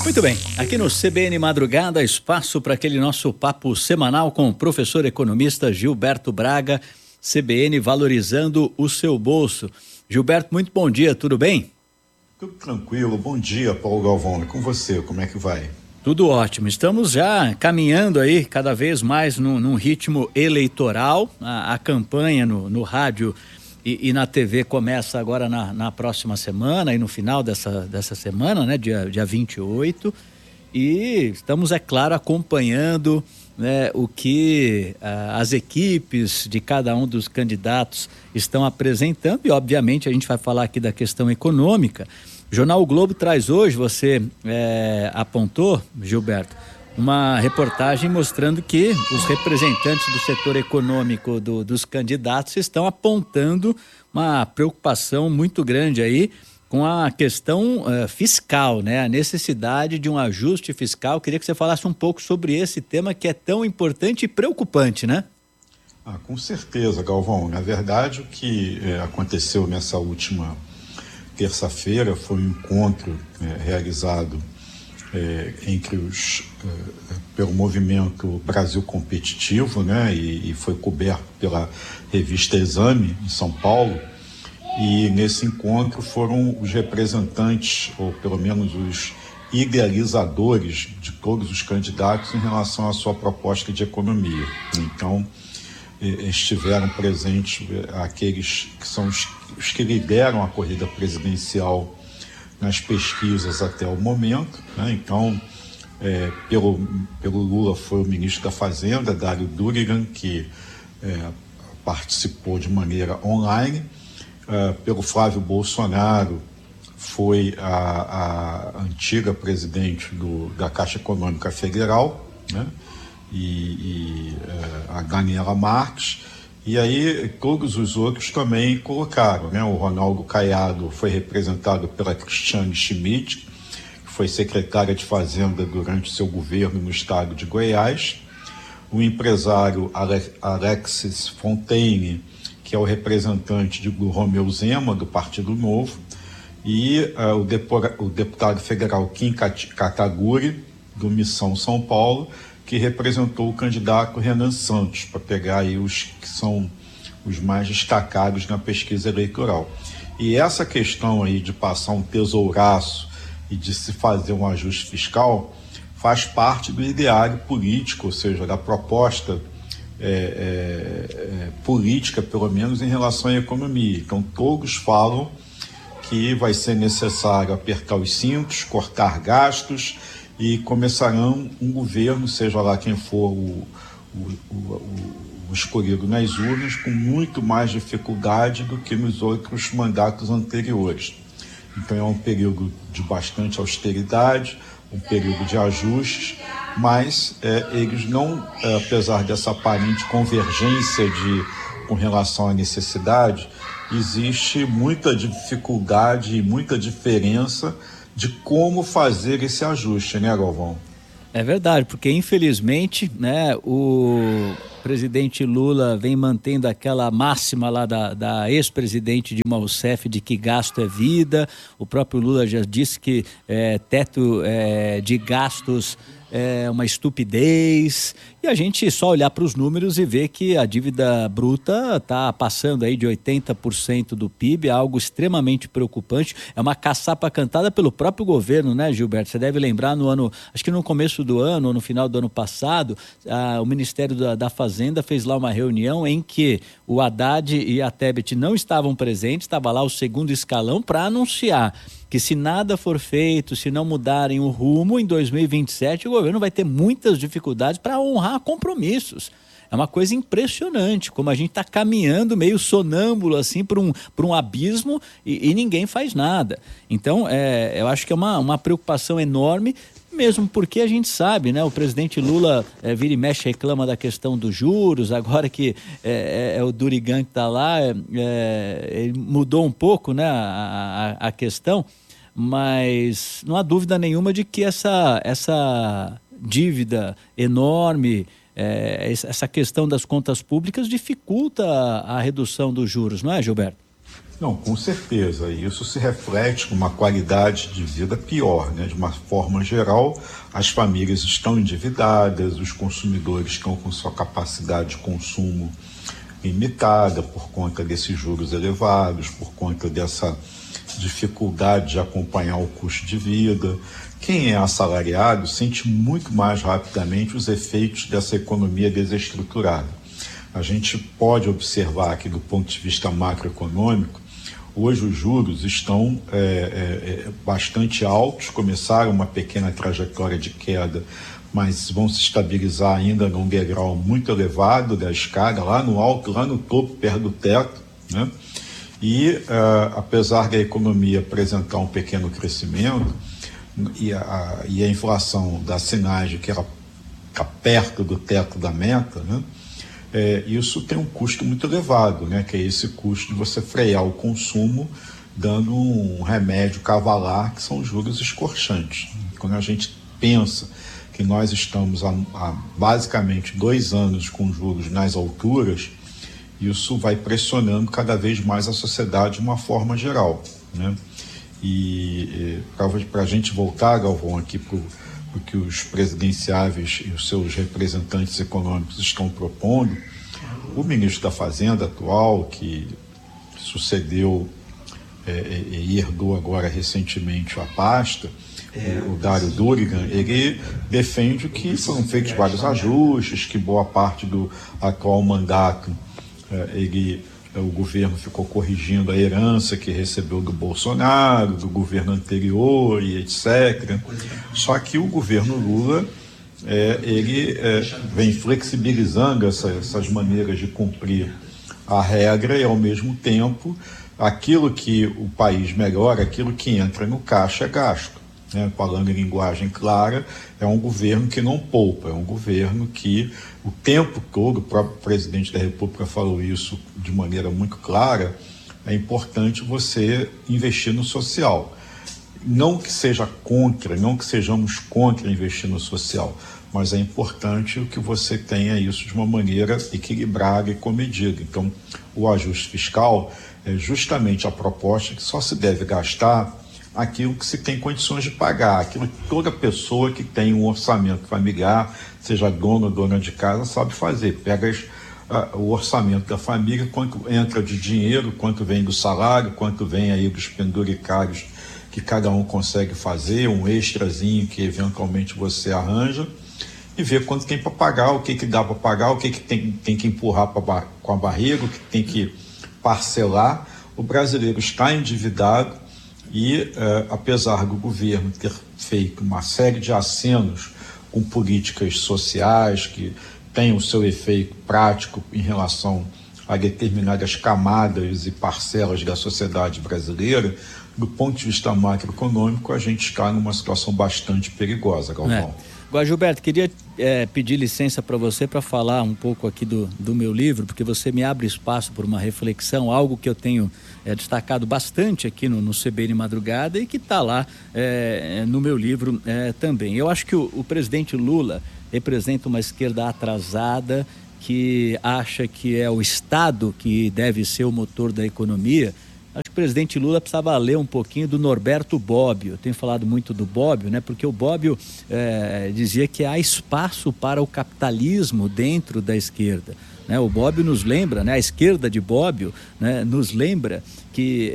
Muito bem, aqui no CBN Madrugada, espaço para aquele nosso papo semanal com o professor economista Gilberto Braga, CBN valorizando o seu bolso. Gilberto, muito bom dia, tudo bem? Tudo tranquilo, bom dia, Paulo Galvão, e com você, como é que vai? Tudo ótimo, estamos já caminhando aí cada vez mais num ritmo eleitoral, a campanha no rádio e na TV começa agora na próxima semana e no final dessa semana, né, dia 28, e estamos, é claro, acompanhando, né, o que as equipes de cada um dos candidatos estão apresentando e, obviamente, a gente vai falar aqui da questão econômica. O Jornal O Globo traz hoje, você apontou, Gilberto, uma reportagem mostrando que os representantes do setor econômico dos candidatos estão apontando uma preocupação muito grande aí com a questão fiscal, né? A necessidade de um ajuste fiscal. Queria que você falasse um pouco sobre esse tema que é tão importante e preocupante, né? Com certeza, Galvão. Na verdade, o que aconteceu nessa última terça-feira foi um encontro realizado entre pelo movimento Brasil Competitivo, né, e foi coberto pela revista Exame, em São Paulo, e nesse encontro foram os representantes, ou pelo menos os idealizadores de todos os candidatos em relação à sua proposta de economia. Então, estiveram presentes aqueles que são os que lideram a corrida presidencial nas pesquisas até o momento, né? Então, pelo Lula foi o ministro da Fazenda, Dário Durigan, que participou de maneira online. Pelo Flávio Bolsonaro foi a antiga presidente da Caixa Econômica Federal, né? E a Daniela Marques, e aí todos os outros também colocaram, né? O Ronaldo Caiado foi representado pela Cristiane Schmidt, que foi secretária de Fazenda durante seu governo no estado de Goiás, o empresário Alexis Fontaine, que é o representante do Romeu Zema, do Partido Novo, e o deputado federal Kim Kataguiri, do Missão São Paulo, que representou o candidato Renan Santos, para pegar aí os que são os mais destacados na pesquisa eleitoral. E essa questão aí de passar um tesouraço e de se fazer um ajuste fiscal faz parte do ideário político, ou seja, da proposta política, pelo menos em relação à economia. Então todos falam que vai ser necessário apertar os cintos, cortar gastos, e começarão um governo, seja lá quem for o escolhido nas urnas, com muito mais dificuldade do que nos outros mandatos anteriores. Então é um período de bastante austeridade, um período de ajustes, mas eles não, apesar dessa aparente convergência com relação à necessidade, existe muita dificuldade e muita diferença de como fazer esse ajuste, né, Galvão? É verdade, porque infelizmente, né, o presidente Lula vem mantendo aquela máxima lá da ex-presidente Dilma Rousseff de que gasto é vida. O próprio Lula já disse que teto de gastos é uma estupidez, e a gente só olhar para os números e ver que a dívida bruta está passando aí de 80% do PIB, é algo extremamente preocupante, é uma caçapa cantada pelo próprio governo, né, Gilberto? Você deve lembrar acho que no começo do ano, ou no final do ano passado, o Ministério da Fazenda fez lá uma reunião em que o Haddad e a Tebet não estavam presentes, estava lá o segundo escalão para anunciar que se nada for feito, se não mudarem o rumo, em 2027 o governo vai ter muitas dificuldades para honrar compromissos. É uma coisa impressionante, como a gente está caminhando meio sonâmbulo assim para um abismo e ninguém faz nada. Então, eu acho que é uma preocupação enorme, mesmo porque a gente sabe, né? O presidente Lula vira e mexe, reclama da questão dos juros, agora que é o Durigan que está lá, ele mudou um pouco, né, a questão, mas não há dúvida nenhuma de que essa dívida enorme, essa questão das contas públicas dificulta a redução dos juros, não é, Gilberto? Não, com certeza. Isso se reflete numa qualidade de vida pior, né? De uma forma geral, as famílias estão endividadas, os consumidores estão com sua capacidade de consumo limitada por conta desses juros elevados, por conta dessa dificuldade de acompanhar o custo de vida. Quem é assalariado sente muito mais rapidamente os efeitos dessa economia desestruturada. A gente pode observar aqui do ponto de vista macroeconômico, hoje os juros estão bastante altos, começaram uma pequena trajetória de queda, mas vão se estabilizar ainda num degrau muito elevado da escada, lá no alto, lá no topo, perto do teto, né? E apesar da economia apresentar um pequeno crescimento e a inflação dá sinais de que ela está perto do teto da meta, né? Isso tem um custo muito elevado, né? Que é esse custo de você frear o consumo dando um remédio cavalar, que são juros escorchantes. Quando a gente pensa que nós estamos há basicamente 2 anos com juros nas alturas, isso vai pressionando cada vez mais a sociedade de uma forma geral, né? E para a gente voltar, Galvão, aqui para o que os presidenciáveis e os seus representantes econômicos estão propondo, o ministro da Fazenda atual, que sucedeu e herdou agora recentemente a pasta, o Dário Durigan, ele defende que foram feitos vários ajustes, que boa parte do atual mandato o governo ficou corrigindo a herança que recebeu do Bolsonaro, do governo anterior e etc. Só que o governo Lula vem flexibilizando essas maneiras de cumprir a regra e, ao mesmo tempo, aquilo que o país melhora, aquilo que entra no caixa é gasto. Né? Falando em linguagem clara, é um governo que não poupa, é um governo que o tempo todo, o próprio presidente da República falou isso de maneira muito clara, é importante você investir no social. Não que sejamos contra investir no social, mas é importante que você tenha isso de uma maneira equilibrada e comedida. Então, o ajuste fiscal é justamente a proposta que só se deve gastar aquilo que se tem condições de pagar, aquilo que toda pessoa que tem um orçamento familiar, seja dono ou dona de casa, sabe fazer. Pega o orçamento da família, quanto entra de dinheiro, quanto vem do salário, quanto vem aí dos penduricários que cada um consegue fazer, um extrazinho que eventualmente você arranja, e ver quanto tem para pagar, o que dá para pagar, o que tem que empurrar com a barriga, o que tem que parcelar. O brasileiro está endividado, e apesar do governo ter feito uma série de acenos com políticas sociais que têm o seu efeito prático em relação a determinadas camadas e parcelas da sociedade brasileira, do ponto de vista macroeconômico, a gente está numa situação bastante perigosa, Galvão. Agora, Gilberto, queria pedir licença para você para falar um pouco aqui do meu livro, porque você me abre espaço por uma reflexão, algo que eu tenho destacado bastante aqui no CBN Madrugada e que está lá no meu livro também. Eu acho que o presidente Lula representa uma esquerda atrasada que acha que é o Estado que deve ser o motor da economia. Acho que o presidente Lula precisava ler um pouquinho do Norberto Bobbio. Eu tenho falado muito do Bobbio, né? Porque o Bobbio dizia que há espaço para o capitalismo dentro da esquerda. Né? O Bobbio nos lembra, né? A esquerda de Bobbio, né? Nos lembra que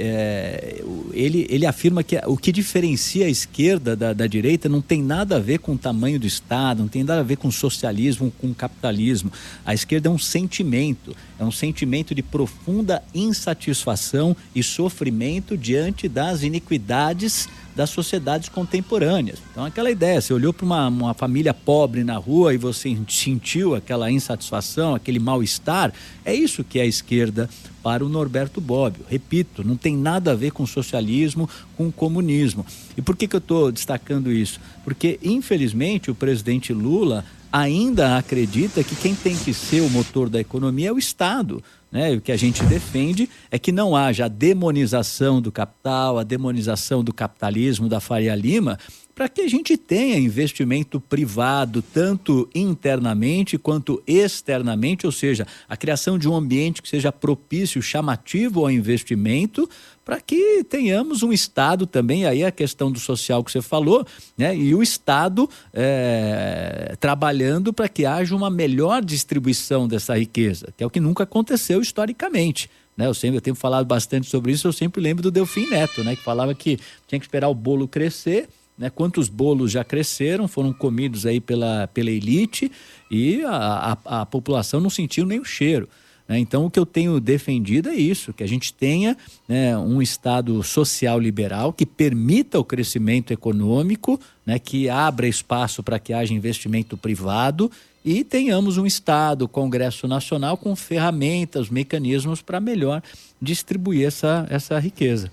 ele afirma que o que diferencia a esquerda da direita não tem nada a ver com o tamanho do Estado, não tem nada a ver com socialismo, com capitalismo. A esquerda é um sentimento de profunda insatisfação e sofrimento diante das iniquidades das sociedades contemporâneas. Então, aquela ideia, você olhou para uma família pobre na rua e você sentiu aquela insatisfação, aquele mal-estar, é isso que é a esquerda para o Norberto Bobbio. Repito, não tem nada a ver com socialismo, com comunismo. E por que eu estou destacando isso? Porque, infelizmente, o presidente Lula ainda acredita que quem tem que ser o motor da economia é o Estado. Né? E o que a gente defende é que não haja a demonização do capital, a demonização do capitalismo, da Faria Lima, para que a gente tenha investimento privado, tanto internamente quanto externamente, ou seja, a criação de um ambiente que seja propício, chamativo ao investimento, para que tenhamos um Estado também, aí a questão do social que você falou, né? E o Estado trabalhando para que haja uma melhor distribuição dessa riqueza, que é o que nunca aconteceu historicamente. Né? Eu tenho falado bastante sobre isso, eu sempre lembro do Delfim Neto, né? Que falava que tinha que esperar o bolo crescer, né? Quantos bolos já cresceram, foram comidos aí pela elite e a população não sentiu nem o cheiro. Então, o que eu tenho defendido é isso, que a gente tenha, né, um Estado social liberal que permita o crescimento econômico, né, que abra espaço para que haja investimento privado e tenhamos um Estado, Congresso Nacional, com ferramentas, mecanismos para melhor distribuir essa riqueza.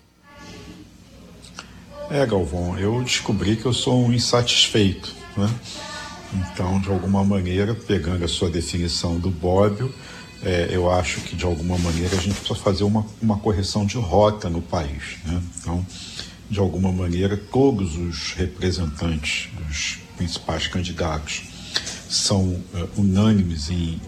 Galvão, eu descobri que eu sou um insatisfeito, né? Então, de alguma maneira, pegando a sua definição do Bobbio, eu acho que de alguma maneira a gente precisa fazer uma correção de rota no país, né? Então, de alguma maneira, todos os representantes dos principais candidatos são unânimes em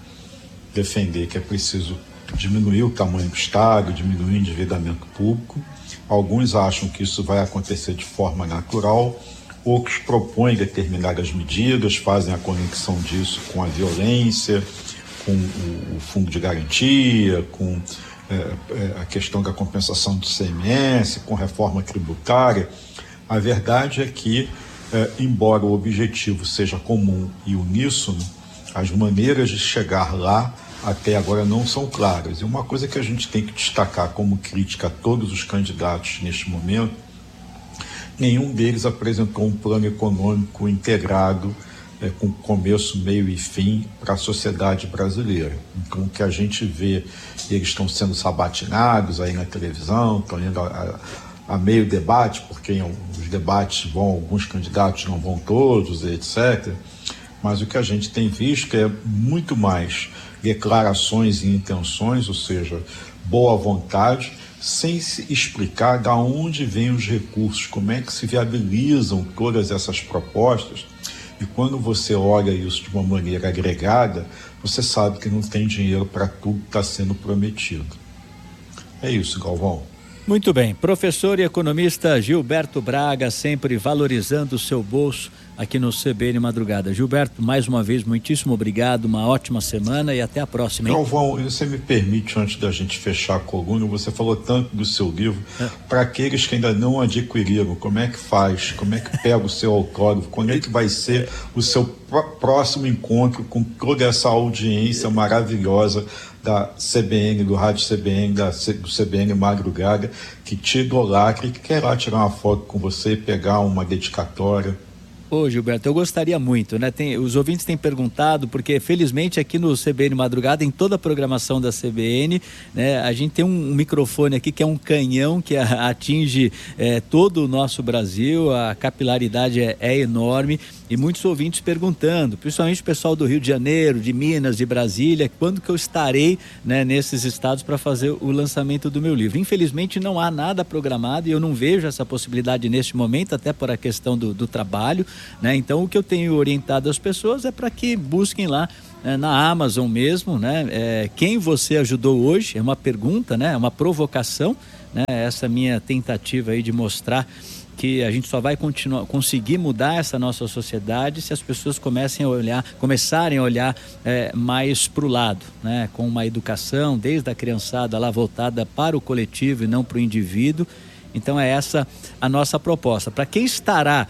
defender que é preciso diminuir o tamanho do Estado, diminuir o endividamento público. Alguns acham que isso vai acontecer de forma natural, outros propõem determinadas medidas, fazem a conexão disso com a violência, com o fundo de garantia, com a questão da compensação do ICMS, com reforma tributária. A verdade é que, embora o objetivo seja comum e uníssono, as maneiras de chegar lá até agora não são claras. E uma coisa que a gente tem que destacar como crítica a todos os candidatos neste momento, nenhum deles apresentou um plano econômico integrado, com começo, meio e fim para a sociedade brasileira. Então, o que a gente vê, eles estão sendo sabatinados aí na televisão, estão indo a meio debate, porque os debates vão, alguns candidatos não vão todos, etc. Mas o que a gente tem visto é muito mais declarações e intenções, ou seja, boa vontade, sem se explicar de onde vêm os recursos, como é que se viabilizam todas essas propostas. E quando você olha isso de uma maneira agregada, você sabe que não tem dinheiro para tudo que está sendo prometido. É isso, Galvão. Muito bem. Professor e economista Gilberto Braga, sempre valorizando o seu bolso aqui no CBN Madrugada. Gilberto, mais uma vez, muitíssimo obrigado, uma ótima semana e até a próxima, hein? Galvão, você me permite, antes da gente fechar a coluna, você falou tanto do seu livro, para aqueles que ainda não adquiriram, como é que faz, como é que pega o seu autógrafo, quando é que vai ser o seu próximo encontro com toda essa audiência maravilhosa da CBN, do Rádio CBN, do CBN Madrugada, que te idolatra e que quer lá tirar uma foto com você, pegar uma dedicatória? Ô Gilberto, eu gostaria muito, né? Os ouvintes têm perguntado, porque felizmente aqui no CBN Madrugada, em toda a programação da CBN, né, a gente tem um microfone aqui que é um canhão que atinge todo o nosso Brasil, a capilaridade é enorme e muitos ouvintes perguntando, principalmente o pessoal do Rio de Janeiro, de Minas, de Brasília, quando que eu estarei, né, nesses estados para fazer o lançamento do meu livro. Infelizmente não há nada programado e eu não vejo essa possibilidade neste momento, até por a questão do trabalho, né? Então o que eu tenho orientado as pessoas é para que busquem lá na Amazon mesmo, né? Quem você ajudou hoje, é uma pergunta, né? É uma provocação, né? Essa minha tentativa aí de mostrar que a gente só vai conseguir mudar essa nossa sociedade se as pessoas começarem a olhar mais para o lado, né? Com uma educação desde a criançada lá voltada para o coletivo e não para o indivíduo. Então é essa a nossa proposta. Para quem estará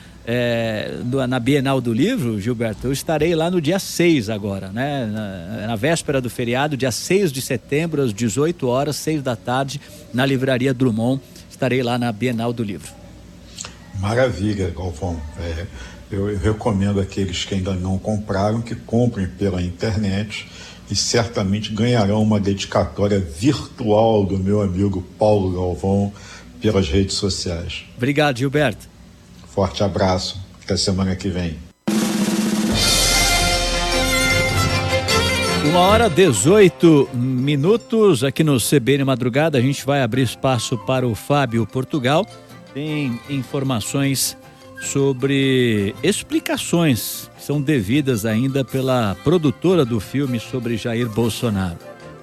na Bienal do Livro, Gilberto, eu estarei lá no dia 6 agora, né? Na véspera do feriado, dia 6 de setembro, às 18 horas, 6 da tarde, na Livraria Drummond. Estarei lá na Bienal do Livro. Maravilha, Galvão. Eu recomendo àqueles que ainda não compraram que comprem pela internet e certamente ganharão uma dedicatória virtual do meu amigo Paulo Galvão pelas redes sociais. Obrigado, Gilberto. Forte abraço. Até semana que vem. 1h18 aqui no CBN Madrugada. A gente vai abrir espaço para o Fábio Portugal. Tem informações sobre explicações que são devidas ainda pela produtora do filme sobre Jair Bolsonaro.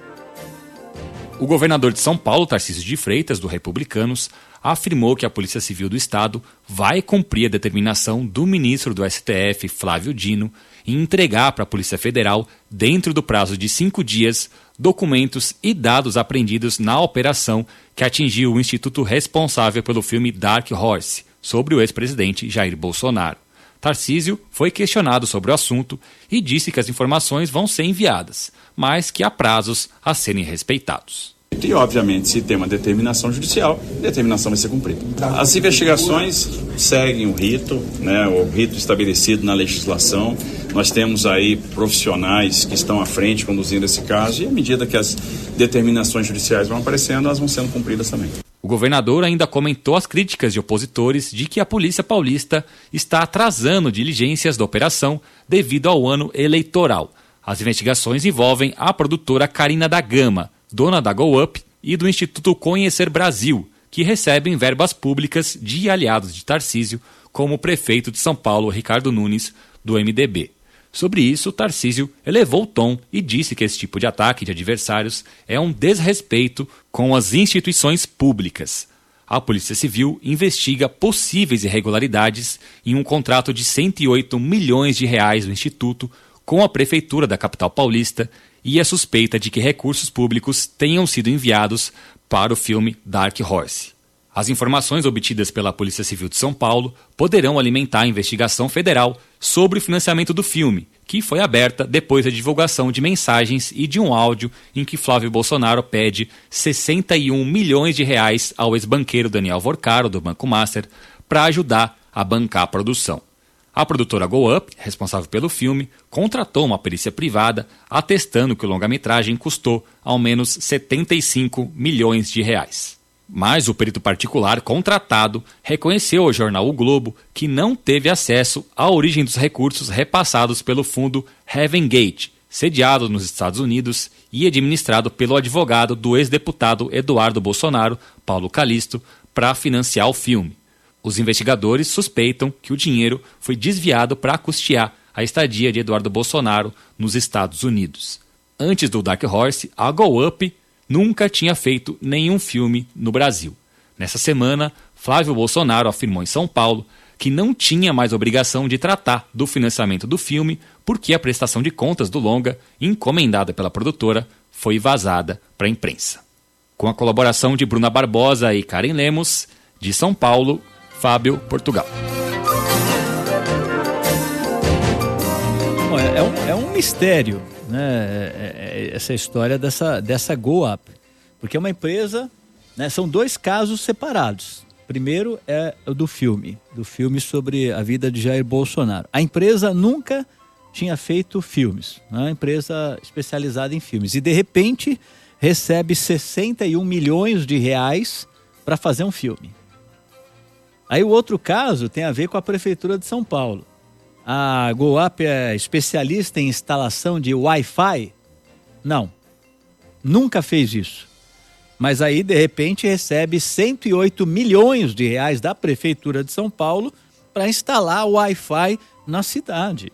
O governador de São Paulo, Tarcísio de Freitas, do Republicanos, afirmou que a Polícia Civil do Estado vai cumprir a determinação do ministro do STF, Flávio Dino, em entregar para a Polícia Federal, dentro do prazo de 5 dias, documentos e dados apreendidos na operação que atingiu o instituto responsável pelo filme Dark Horse, sobre o ex-presidente Jair Bolsonaro. Tarcísio foi questionado sobre o assunto e disse que as informações vão ser enviadas, mas que há prazos a serem respeitados. E, obviamente, se tem uma determinação judicial, a determinação vai ser cumprida. As investigações seguem o rito estabelecido na legislação. Nós temos aí profissionais que estão à frente conduzindo esse caso e, à medida que as determinações judiciais vão aparecendo, elas vão sendo cumpridas também. O governador ainda comentou as críticas de opositores de que a Polícia Paulista está atrasando diligências da operação devido ao ano eleitoral. As investigações envolvem a produtora Carina da Gama, dona da Go Up e do Instituto Conhecer Brasil, que recebem verbas públicas de aliados de Tarcísio, como o prefeito de São Paulo, Ricardo Nunes, do MDB. Sobre isso, Tarcísio elevou o tom e disse que esse tipo de ataque de adversários é um desrespeito com as instituições públicas. A Polícia Civil investiga possíveis irregularidades em um contrato de R$108 milhões do Instituto com a Prefeitura da capital paulista e a suspeita de que recursos públicos tenham sido enviados para o filme Dark Horse. As informações obtidas pela Polícia Civil de São Paulo poderão alimentar a investigação federal sobre o financiamento do filme, que foi aberta depois da divulgação de mensagens e de um áudio em que Flávio Bolsonaro pede R$61 milhões ao ex-banqueiro Daniel Vorcaro, do Banco Master, para ajudar a bancar a produção. A produtora Go Up, responsável pelo filme, contratou uma perícia privada atestando que o longa-metragem custou ao menos R$75 milhões. Mas o perito particular contratado reconheceu ao jornal O Globo que não teve acesso à origem dos recursos repassados pelo fundo Heaven Gate, sediado nos Estados Unidos e administrado pelo advogado do ex-deputado Eduardo Bolsonaro, Paulo Calixto, para financiar o filme. Os investigadores suspeitam que o dinheiro foi desviado para custear a estadia de Eduardo Bolsonaro nos Estados Unidos. Antes do Dark Horse, a Go Up nunca tinha feito nenhum filme no Brasil. Nessa semana, Flávio Bolsonaro afirmou em São Paulo que não tinha mais obrigação de tratar do financiamento do filme porque a prestação de contas do longa, encomendada pela produtora, foi vazada para a imprensa. Com a colaboração de Bruna Barbosa e Karen Lemos, de São Paulo, Fábio Portugal. Bom, é um mistério, né, essa história dessa Go Up, porque é uma empresa, né, são dois casos separados. Primeiro é o do filme sobre a vida de Jair Bolsonaro. A empresa nunca tinha feito filmes, né, uma empresa especializada em filmes, e de repente recebe R$61 milhões para fazer um filme. Aí o outro caso tem a ver com a Prefeitura de São Paulo. A Go Up é especialista em instalação de Wi-Fi? Não, nunca fez isso. Mas aí, de repente, recebe R$108 milhões da Prefeitura de São Paulo para instalar o Wi-Fi na cidade.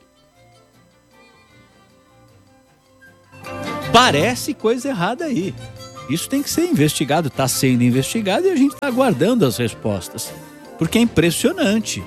Parece coisa errada aí. Isso tem que ser investigado, está sendo investigado e a gente está aguardando as respostas. Porque é impressionante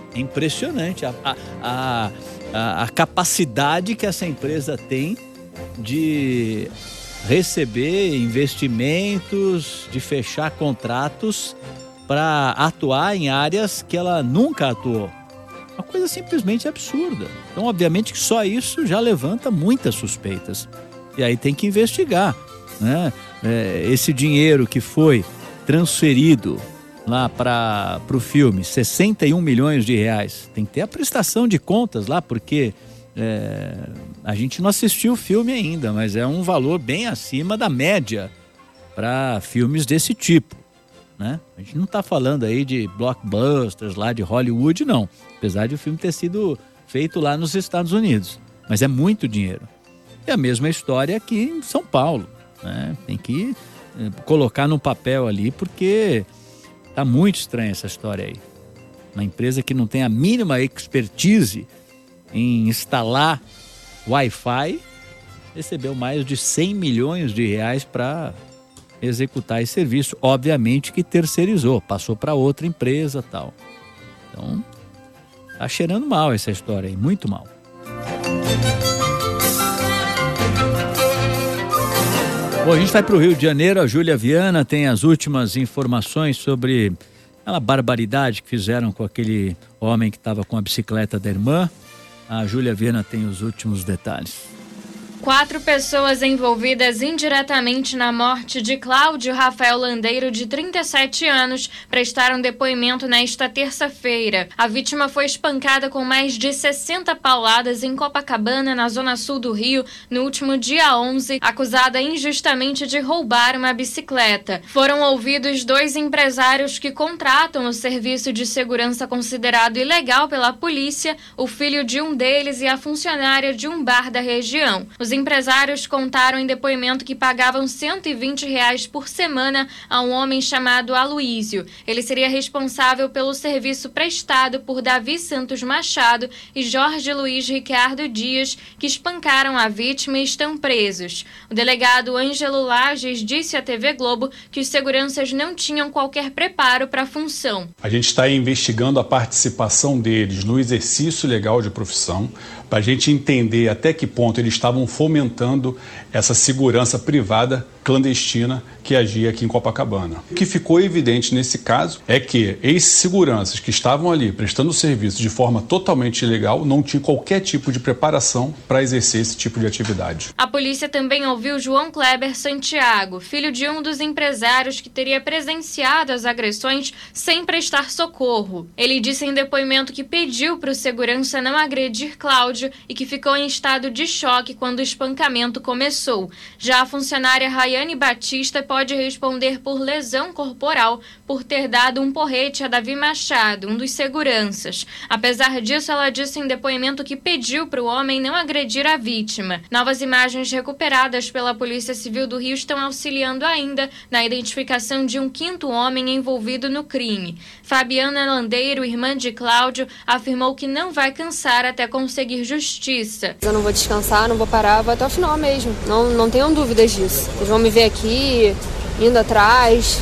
a capacidade que essa empresa tem de receber investimentos, de fechar contratos para atuar em áreas que ela nunca atuou. Uma coisa simplesmente absurda. Então, obviamente que só isso já levanta muitas suspeitas. E aí tem que investigar, né? Esse dinheiro que foi transferido lá para o filme, R$61 milhões, tem que ter a prestação de contas lá, porque a gente não assistiu o filme ainda, mas é um valor bem acima da média para filmes desse tipo, né? A gente não está falando aí de blockbusters lá de Hollywood, não, apesar de o filme ter sido feito lá nos Estados Unidos, mas é muito dinheiro. É a mesma história aqui em São Paulo, né? Tem que colocar no papel ali, porque tá muito estranha essa história aí, uma empresa que não tem a mínima expertise em instalar Wi-Fi, recebeu mais de 100 milhões de reais para executar esse serviço. Obviamente que terceirizou, passou para outra empresa e tal. Então, tá cheirando mal essa história aí, muito mal. Bom, a gente vai para o Rio de Janeiro. A Júlia Viana tem as últimas informações sobre aquela barbaridade que fizeram com aquele homem que estava com a bicicleta da irmã. A Júlia Viana tem os últimos detalhes. 4 pessoas envolvidas indiretamente na morte de Cláudio Rafael Landeiro, de 37 anos, prestaram depoimento nesta terça-feira. A vítima foi espancada com mais de 60 pauladas em Copacabana, na zona sul do Rio, no último dia 11, acusada injustamente de roubar uma bicicleta. Foram ouvidos 2 empresários que contratam o serviço de segurança considerado ilegal pela polícia, o filho de um deles e a funcionária de um bar da região. Os empresários contaram em depoimento que pagavam R$120 por semana a um homem chamado Aloísio. Ele seria responsável pelo serviço prestado por Davi Santos Machado e Jorge Luiz Ricardo Dias, que espancaram a vítima e estão presos. O delegado Ângelo Lages disse à TV Globo que os seguranças não tinham qualquer preparo para a função. A gente está investigando a participação deles no exercício legal de profissão, para a gente entender até que ponto eles estavam fomentando essa segurança privada clandestina que agia aqui em Copacabana. O que ficou evidente nesse caso é que esses seguranças que estavam ali prestando serviço de forma totalmente ilegal não tinham qualquer tipo de preparação para exercer esse tipo de atividade. A polícia também ouviu João Kleber Santiago, filho de um dos empresários que teria presenciado as agressões sem prestar socorro. Ele disse em depoimento que pediu para o segurança não agredir Cláudio e que ficou em estado de choque quando o espancamento começou. Já a funcionária Rayane Batista pode responder por lesão corporal por ter dado um porrete a Davi Machado, um dos seguranças. Apesar disso, ela disse em depoimento que pediu para o homem não agredir a vítima. Novas imagens recuperadas pela Polícia Civil do Rio estão auxiliando ainda na identificação de um 5º homem envolvido no crime. Fabiana Landeiro, irmã de Cláudio, afirmou que não vai cansar até conseguir justiça. Eu não vou descansar, não vou parar, vou até o final mesmo. Não tenham dúvidas disso. Vocês vão me ver aqui, indo atrás,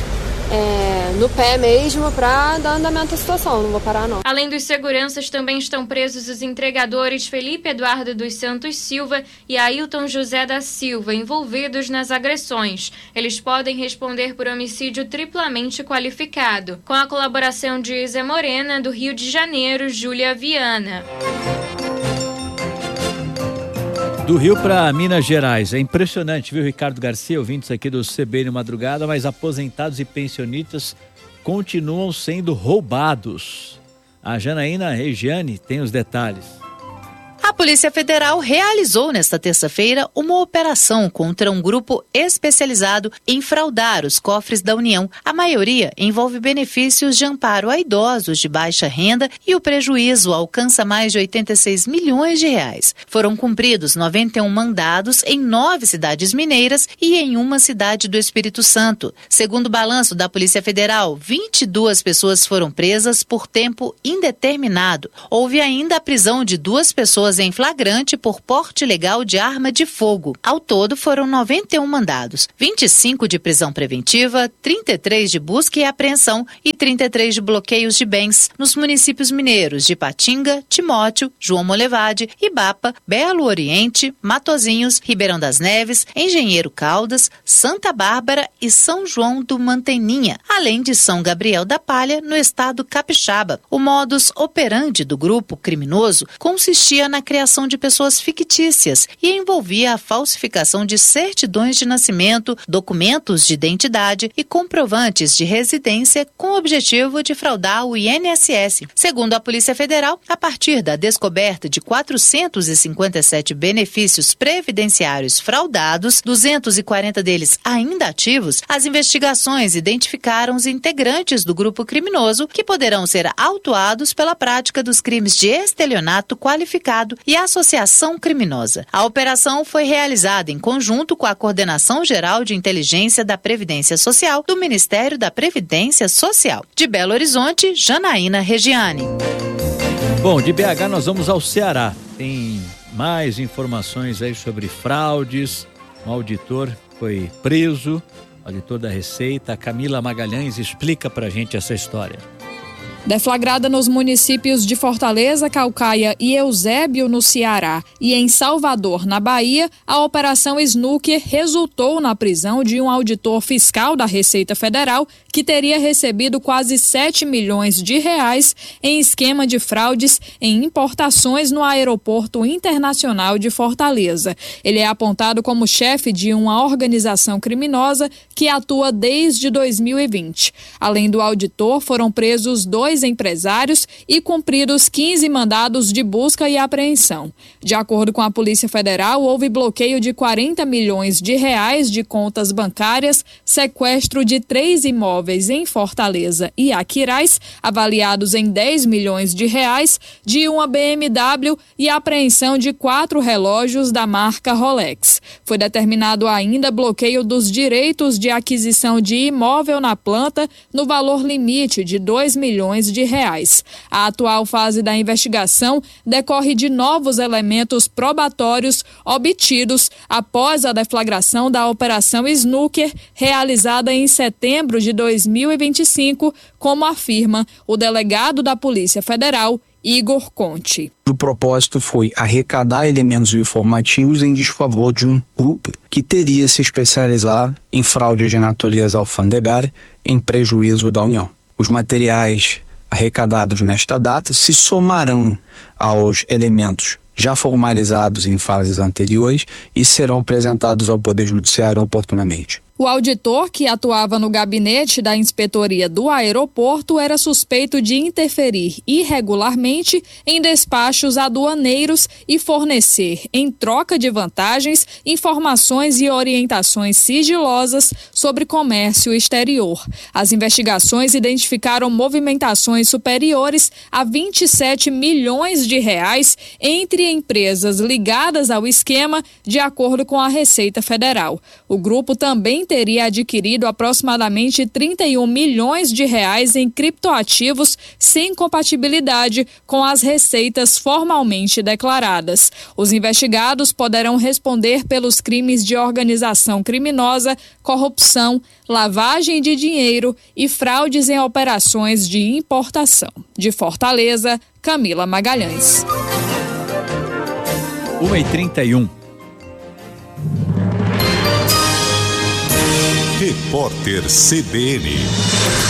no pé mesmo, para dar andamento à situação. Não vou parar, não. Além dos seguranças, também estão presos os entregadores Felipe Eduardo dos Santos Silva e Ailton José da Silva, envolvidos nas agressões. Eles podem responder por homicídio triplamente qualificado. Com a colaboração de Isa Morena, do Rio de Janeiro, Júlia Viana. Do Rio para Minas Gerais. É impressionante, viu, Ricardo Garcia, ouvintes aqui do CBN Madrugada, mas aposentados e pensionistas continuam sendo roubados. A Janaína Regiane tem os detalhes. A Polícia Federal realizou nesta terça-feira uma operação contra um grupo especializado em fraudar os cofres da União. A maioria envolve benefícios de amparo a idosos de baixa renda e o prejuízo alcança mais de 86 milhões de reais. Foram cumpridos 91 mandados em 9 cidades mineiras e em uma cidade do Espírito Santo. Segundo o balanço da Polícia Federal, 22 pessoas foram presas por tempo indeterminado. Houve ainda a prisão de 2 pessoas em flagrante por porte ilegal de arma de fogo. Ao todo, foram 91 mandados, 25 de prisão preventiva, 33 de busca e apreensão e 33 de bloqueios de bens nos municípios mineiros de Patinga, Timóteo, João Molevade, Ibapa, Belo Oriente, Matozinhos, Ribeirão das Neves, Engenheiro Caldas, Santa Bárbara e São João do Manteninha, além de São Gabriel da Palha, no estado capixaba. O modus operandi do grupo criminoso consistia na criação de pessoas fictícias e envolvia a falsificação de certidões de nascimento, documentos de identidade e comprovantes de residência com o objetivo de fraudar o INSS. Segundo a Polícia Federal, a partir da descoberta de 457 benefícios previdenciários fraudados, 240 deles ainda ativos, as investigações identificaram os integrantes do grupo criminoso que poderão ser autuados pela prática dos crimes de estelionato qualificado e associação criminosa. A operação foi realizada em conjunto com a Coordenação Geral de Inteligência da Previdência Social do Ministério da Previdência Social. De Belo Horizonte, Janaína Regiane. Bom, de BH nós vamos ao Ceará. Tem mais informações aí sobre fraudes. Um auditor foi preso, auditor da Receita. Camila Magalhães explica pra gente essa história. Deflagrada nos municípios de Fortaleza, Caucaia e Eusébio, no Ceará, e em Salvador, na Bahia, a Operação Snooker resultou na prisão de um auditor fiscal da Receita Federal que teria recebido quase 7 milhões de reais em esquema de fraudes em importações no Aeroporto Internacional de Fortaleza. Ele é apontado como chefe de uma organização criminosa que atua desde 2020. Além do auditor, foram presos 2 empresários e cumpridos 15 mandados de busca e apreensão. De acordo com a Polícia Federal, houve bloqueio de 40 milhões de reais de contas bancárias, sequestro de 3 imóveis em Fortaleza e Aquiraz, avaliados em 10 milhões de reais, de uma BMW e apreensão de 4 relógios da marca Rolex. Foi determinado ainda bloqueio dos direitos de aquisição de imóvel na planta no valor limite de 2 milhões de reais. A atual fase da investigação decorre de novos elementos probatórios obtidos após a deflagração da Operação Snooker, realizada em setembro de 2025, como afirma o delegado da Polícia Federal, Igor Conte. O propósito foi arrecadar elementos informativos em desfavor de um grupo que teria se especializado em fraude de natureza alfandegária em prejuízo da União. Os materiais arrecadados nesta data se somarão aos elementos já formalizados em fases anteriores e serão apresentados ao Poder Judiciário oportunamente. O auditor, que atuava no gabinete da Inspetoria do Aeroporto, era suspeito de interferir irregularmente em despachos aduaneiros e fornecer, em troca de vantagens, informações e orientações sigilosas sobre comércio exterior. As investigações identificaram movimentações superiores a 27 milhões de reais entre empresas ligadas ao esquema, de acordo com a Receita Federal. O grupo também teria adquirido aproximadamente 31 milhões de reais em criptoativos sem compatibilidade com as receitas formalmente declaradas. Os investigados poderão responder pelos crimes de organização criminosa, corrupção, lavagem de dinheiro e fraudes em operações de importação. De Fortaleza, Camila Magalhães. 1h31. Repórter CBN.